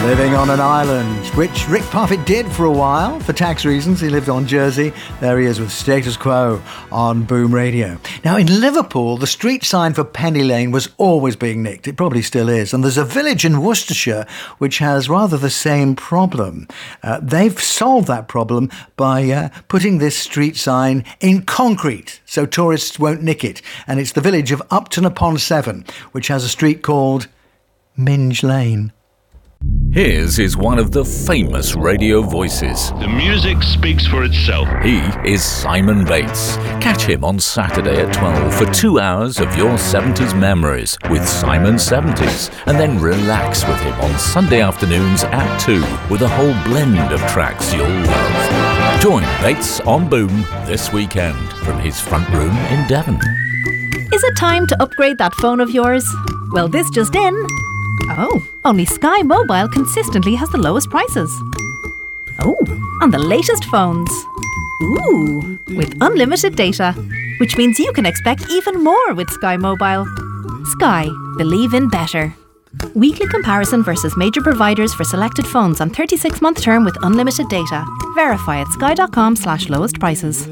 Living on an island, which Rick Parfitt did for a while. For tax reasons, he lived on Jersey. There he is with Status Quo on Boom Radio. Now, in Liverpool, the street sign for Penny Lane was always being nicked. It probably still is. And there's a village in Worcestershire which has rather the same problem. They've solved that problem by putting this street sign in concrete so tourists won't nick it. And it's the village of Upton-upon-Severn, which has a street called Minge Lane. His is one of the famous radio voices. The music speaks for itself. He is Simon Bates. Catch him on Saturday at 12 for 2 hours of your 70s memories with Simon 70s, and then relax with him on Sunday afternoons at 2 with a whole blend of tracks you'll love. Join Bates on Boom this weekend from his front room in Devon. Is it time to upgrade that phone of yours? Well, this just in. Oh, only Sky Mobile consistently has the lowest prices. Oh, on the latest phones. Ooh, with unlimited data, which means you can expect even more with Sky Mobile. Sky, believe in better. Weekly comparison versus major providers for selected phones on 36-month term with unlimited data. Verify at sky.com/lowest prices.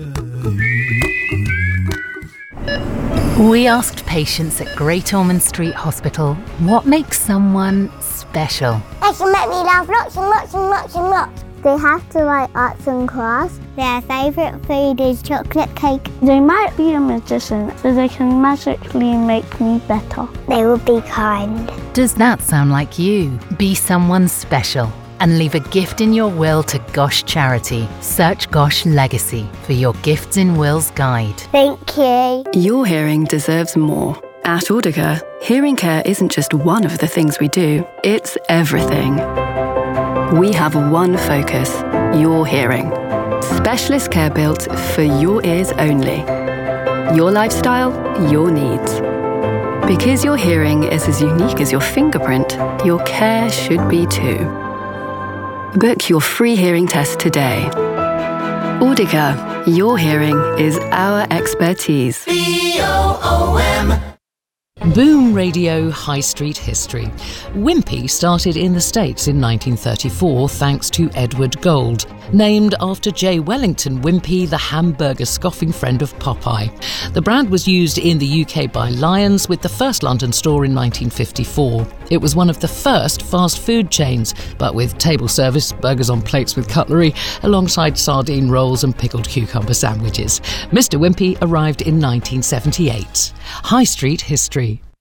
We asked patients at Great Ormond Street Hospital what makes someone special. They can make me laugh lots and lots and lots and lots. They have to like arts and crafts. Their favourite food is chocolate cake. They might be a magician, so they can magically make me better. They will be kind. Does that sound like you? Be someone special and leave a gift in your will to Gosh Charity. Search Gosh Legacy for your Gifts in Wills guide. Thank you. Your hearing deserves more. At Audica, hearing care isn't just one of the things we do, it's everything. We have one focus, your hearing. Specialist care built for your ears only. Your lifestyle, your needs. Because your hearing is as unique as your fingerprint, your care should be too. Book your free hearing test today. Audica, your hearing is our expertise. BOOM. Boom Radio High Street History. Wimpy started in the States in 1934 thanks to Edward Gold, named after J. Wellington Wimpy, the hamburger scoffing friend of Popeye. The brand was used in the UK by Lions with the first London store in 1954. It was one of the first fast food chains, but with table service, burgers on plates with cutlery, alongside sardine rolls and pickled cucumber sandwiches. Mr. Wimpy arrived in 1978. High Street History.